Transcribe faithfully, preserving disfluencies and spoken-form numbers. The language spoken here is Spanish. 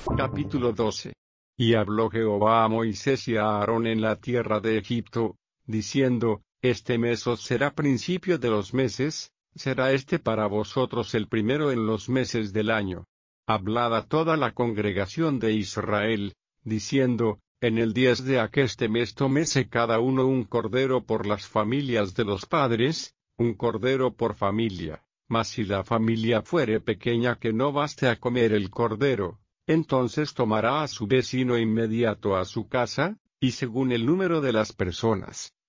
Capítulo doce. Y habló Jehová a Moisés y a Aarón en la tierra de Egipto, diciendo, Este mes os será principio de los meses, será este para vosotros el primero en los meses del año. Hablad a toda la congregación de Israel, diciendo, En el diez de aqueste mes tómese cada uno un cordero por las familias de los padres, un cordero por familia. Mas si la familia fuere pequeña que no baste a comer el cordero, entonces tomará a su vecino inmediato a su casa, y según el número de las personas.